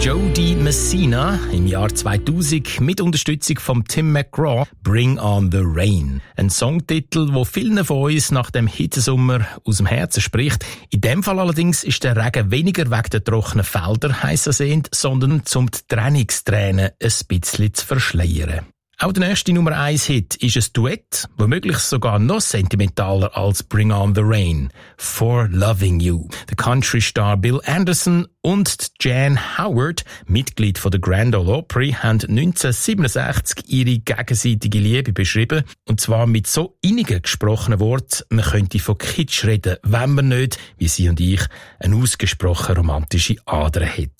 Jody Messina im Jahr 2000 mit Unterstützung von Tim McGraw «Bring on the Rain». Ein Songtitel, der vielen von uns nach dem Hitzesommer aus dem Herzen spricht. In dem Fall allerdings ist der Regen weniger wegen der trockenen Felder heiß ersehnt, sondern um die Trennungstränen ein bisschen zu verschleiern. Auch der nächste Nummer 1 Hit ist ein Duett, womöglich sogar noch sentimentaler als Bring on the Rain. For Loving You. Der Country-Star Bill Anderson und Jan Howard, Mitglied von der Grand Ole Opry, haben 1967 ihre gegenseitige Liebe beschrieben. Und zwar mit so innigen gesprochenen Worten, man könnte von Kitsch reden, wenn man nicht, wie sie und ich, eine ausgesprochen romantische Ader hätte.